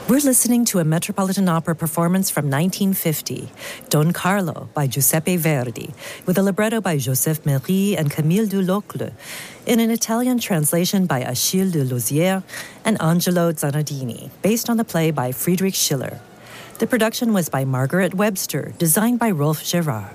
We're listening to a Metropolitan Opera performance from 1950, Don Carlo by Giuseppe Verdi, with a libretto by Joseph Méry and Camille Dulocle, in an Italian translation by Achille de Lauzière and Angelo Zanardini, based on the play by Friedrich Schiller. The production was by Margaret Webster, designed by Rolf Gerard.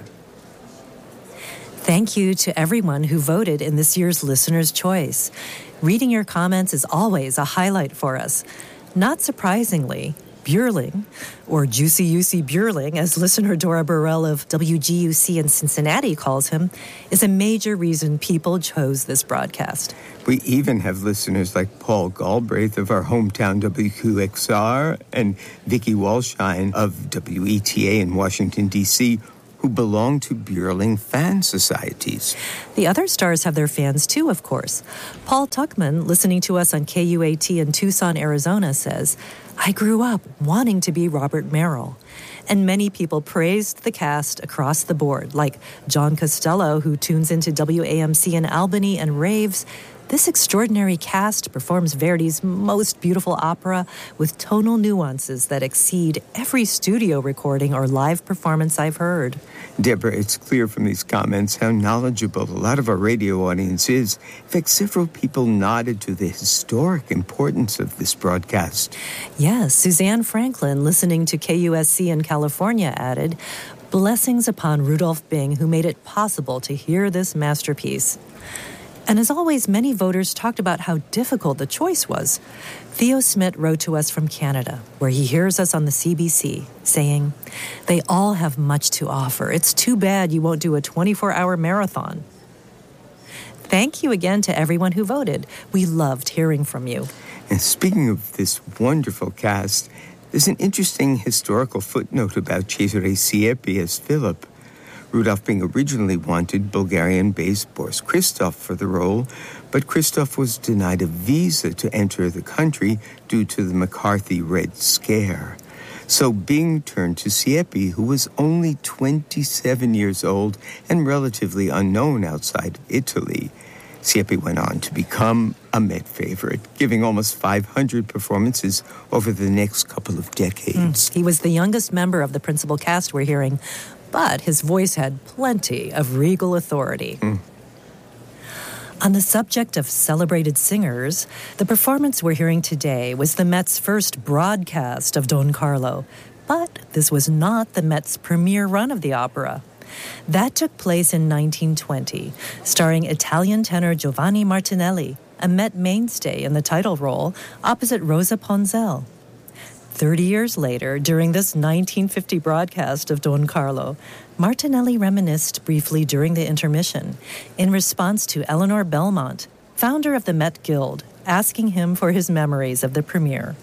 Thank you to everyone who voted in this year's Listener's Choice. Reading your comments is always a highlight for us. Not surprisingly, Bjurling, or Juicy Yusi Bjurling, as listener Dora Burrell of WGUC in Cincinnati calls him, is a major reason people chose this broadcast. We even have listeners like Paul Galbraith of our hometown WQXR and Vicki Walshine of WETA in Washington, D.C., who belong to Bjurling fan societies. The other stars have their fans too, of course. Paul Tuckman, listening to us on KUAT in Tucson, Arizona, says, I grew up wanting to be Robert Merrill. And many people praised the cast across the board, like John Costello, who tunes into WAMC in Albany and raves, this extraordinary cast performs Verdi's most beautiful opera with tonal nuances that exceed every studio recording or live performance I've heard. Deborah, it's clear from these comments how knowledgeable a lot of our radio audience is. In fact, several people nodded to the historic importance of this broadcast. Yes, Suzanne Franklin, listening to KUSC in California, added, blessings upon Rudolph Bing, who made it possible to hear this masterpiece. And as always, many voters talked about how difficult the choice was. Theo Smith wrote to us from Canada, where he hears us on the CBC, saying, they all have much to offer. It's too bad you won't do a 24-hour marathon. Thank you again to everyone who voted. We loved hearing from you. And speaking of this wonderful cast, there's an interesting historical footnote about Cesare Siepi as Philip. Rudolph Bing originally wanted Bulgarian-based Boris Christoph for the role, but Christoph was denied a visa to enter the country due to the McCarthy Red Scare. So Bing turned to Siepi, who was only 27 years old and relatively unknown outside Italy. Siepi went on to become a Met favorite, giving almost 500 performances over the next couple of decades. He was the youngest member of the principal cast we're hearing, but his voice had plenty of regal authority. On the subject of celebrated singers, the performance we're hearing today was the Met's first broadcast of Don Carlo, but this was not the Met's premiere run of the opera. That took place in 1920, starring Italian tenor Giovanni Martinelli, a Met mainstay in the title role, opposite Rosa Ponzel. 30 years later, during this 1950 broadcast of Don Carlo, Martinelli reminisced briefly during the intermission in response to Eleanor Belmont, founder of the Met Guild, asking him for his memories of the premiere.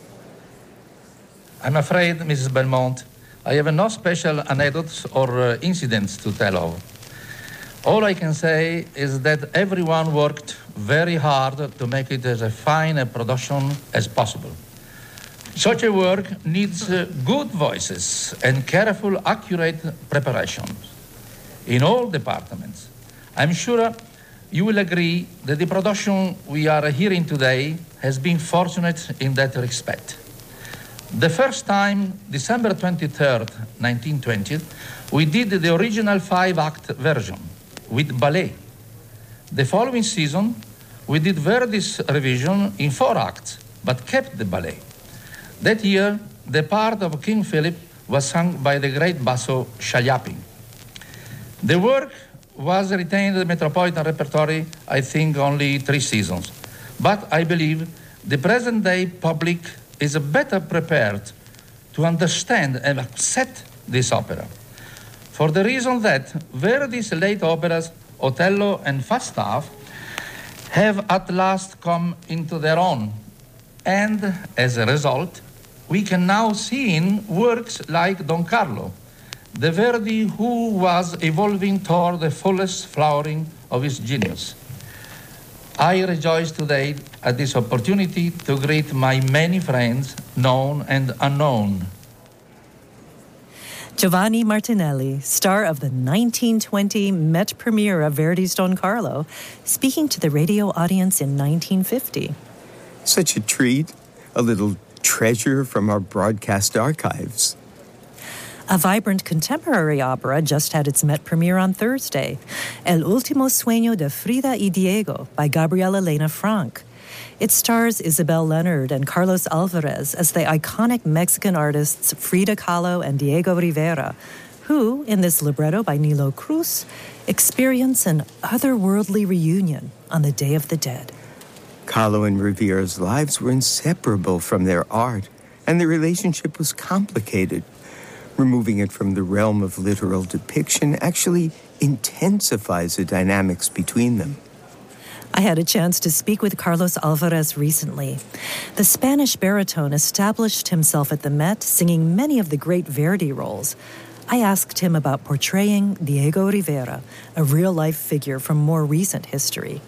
I'm afraid, Mrs. Belmont, I have no special anecdotes or incidents to tell of. All I can say is that everyone worked very hard to make it as fine a production as possible. Such a work needs good voices and careful, accurate preparations in all departments. I'm sure you will agree that the production we are hearing today has been fortunate in that respect. The first time, December 23rd, 1920, we did the original 5-act version with ballet. The following season, we did Verdi's revision in 4 acts, but kept the ballet. That year, the part of King Philip was sung by the great basso Shaliapin. The work was retained in the Metropolitan repertory, I think, only 3 seasons. But I believe the present-day public is better prepared to understand and accept this opera, for the reason that Verdi's late operas, Otello and Falstaff, have at last come into their own. And as a result, we can now see in works like Don Carlo, the Verdi who was evolving toward the fullest flowering of his genius. I rejoice today at this opportunity to greet my many friends, known and unknown. Giovanni Martinelli, star of the 1920 Met premiere of Verdi's Don Carlo, speaking to the radio audience in 1950. Such a treat. A little treasure from our broadcast archives. A vibrant contemporary opera just had its Met premiere on Thursday, El Último Sueño de Frida y Diego by Gabriela Elena Frank. It stars Isabel Leonard and Carlos Alvarez as the iconic Mexican artists Frida Kahlo and Diego Rivera, who, in this libretto by Nilo Cruz, experience an otherworldly reunion on the Day of the Dead. Kahlo and Rivera's lives were inseparable from their art, and their relationship was complicated. Removing it from the realm of literal depiction actually intensifies the dynamics between them. I had a chance to speak with Carlos Alvarez recently. The Spanish baritone established himself at the Met, singing many of the great Verdi roles. I asked him about portraying Diego Rivera, a real-life figure from more recent history.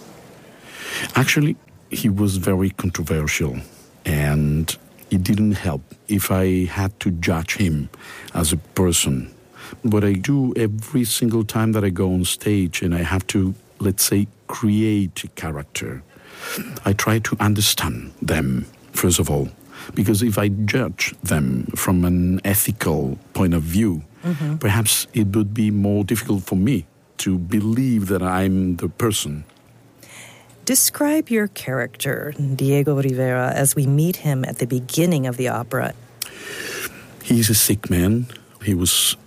Actually, he was very controversial, and it didn't help if I had to judge him as a person. What I do every single time that I go on stage and I have to, let's say, create a character, I try to understand them, first of all. Because if I judge them from an ethical point of view, perhaps it would be more difficult for me to believe that I'm the person. Describe your character, Diego Rivera, as we meet him at the beginning of the opera. He's a sick man. He was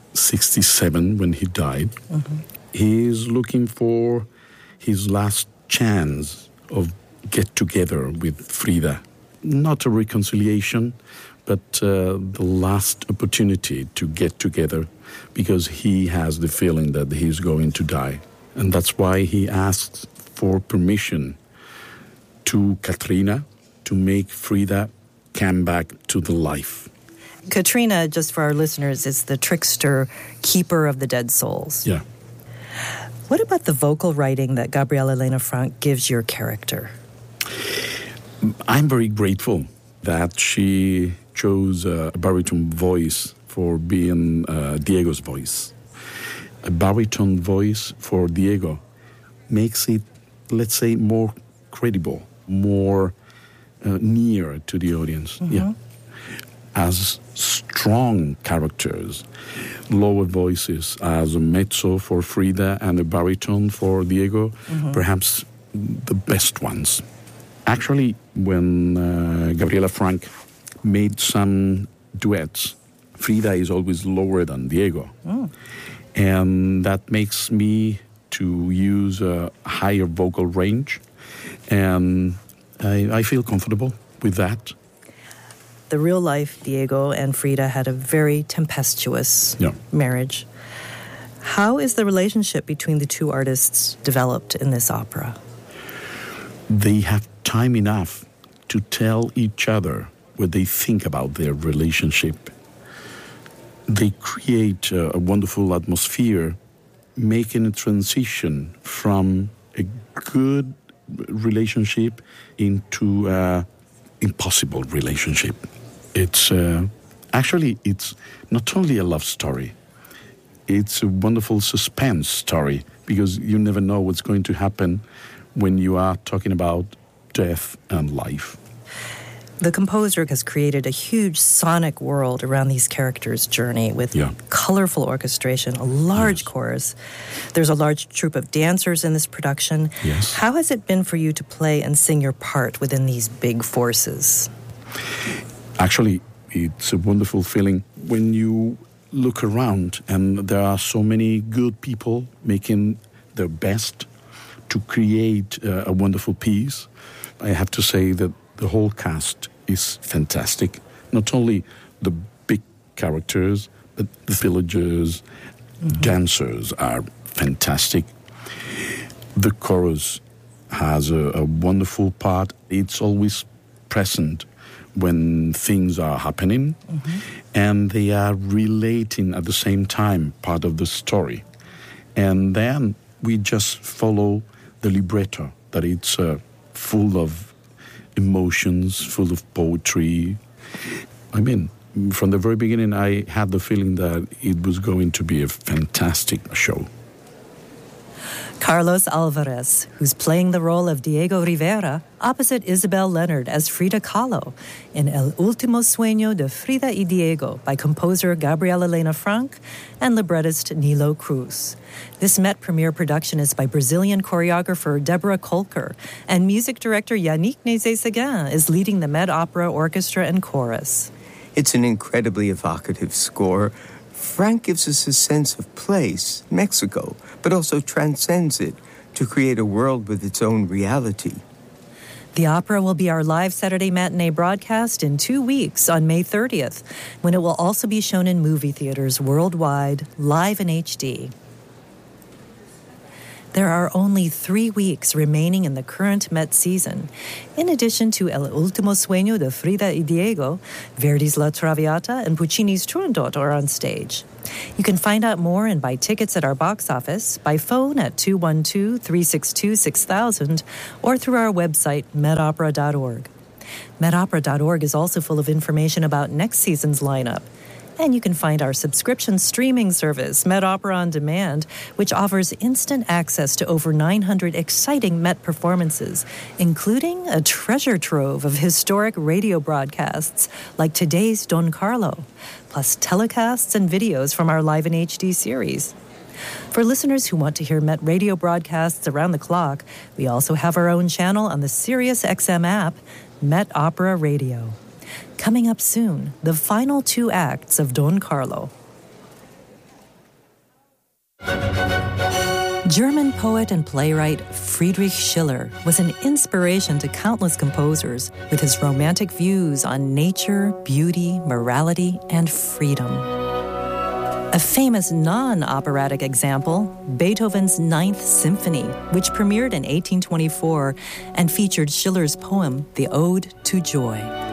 67 when he died. He is looking for his last chance of get together with Frida. Not a reconciliation, but the last opportunity to get together, because he has the feeling that he's going to die. And that's why he asks for permission to Katrina to make Frida come back to the life. Katrina, just for our listeners, is the trickster, keeper of the dead souls. Yeah. What about the vocal writing that Gabriela Elena Frank gives your character? I'm very grateful that she chose a baritone voice for being Diego's voice. A baritone voice for Diego makes it, let's say, more credible, more near to the audience. Yeah. As strong characters, lower voices as a mezzo for Frida and a baritone for Diego, perhaps the best ones. Actually, when Gabriela Frank made some duets, Frida is always lower than Diego. And that makes me to use a higher vocal range, and I feel comfortable with that. The real life Diego and Frida had a very tempestuous marriage. How is the relationship between the two artists developed in this opera? They have time enough to tell each other what they think about their relationship. They create a wonderful atmosphere, making a transition from a good relationship into an impossible relationship. It's it's not only a love story, it's a wonderful suspense story, because you never know what's going to happen when you are talking about death and life. The composer has created a huge sonic world around these characters' journey with colorful orchestration, a large chorus. There's a large troupe of dancers in this production. Yes. How has it been for you to play and sing your part within these big forces? Actually, it's a wonderful feeling when you look around and there are so many good people making their best to create a wonderful piece. I have to say that the whole cast is fantastic. Not only the big characters, but the villagers, dancers are fantastic. The chorus has a wonderful part. It's always present when things are happening, and they are relating at the same time part of the story. And then we just follow the libretto, that it's full of emotions, full of poetry. I mean, from the very beginning, I had the feeling that it was going to be a fantastic show. Carlos Alvarez, who's playing the role of Diego Rivera, opposite Isabel Leonard as Frida Kahlo in El Último Sueño de Frida y Diego by composer Gabriel Elena Frank and librettist Nilo Cruz. This Met premiere production is by Brazilian choreographer Deborah Kolker, and music director Yannick Nézet-Séguin is leading the Met Opera Orchestra and Chorus. It's an incredibly evocative score. Frank gives us a sense of place, Mexico, but also transcends it to create a world with its own reality. The opera will be our live Saturday matinee broadcast in 2 weeks on May 30th, when it will also be shown in movie theaters worldwide, live in HD. There are only 3 weeks remaining in the current Met season. In addition to El Último Sueño de Frida y Diego, Verdi's La Traviata and Puccini's Turandot are on stage. You can find out more and buy tickets at our box office by phone at 212-362-6000 or through our website, medopera.org. Medopera.org is also full of information about next season's lineup. And you can find our subscription streaming service, Met Opera On Demand, which offers instant access to over 900 exciting Met performances, including a treasure trove of historic radio broadcasts like today's Don Carlo, plus telecasts and videos from our Live in HD series. For listeners who want to hear Met radio broadcasts around the clock, we also have our own channel on the SiriusXM app, Met Opera Radio. Coming up soon, the final 2 acts of Don Carlo. German poet and playwright Friedrich Schiller was an inspiration to countless composers with his romantic views on nature, beauty, morality, and freedom. A famous non-operatic example, Beethoven's Ninth Symphony, which premiered in 1824 and featured Schiller's poem, The Ode to Joy.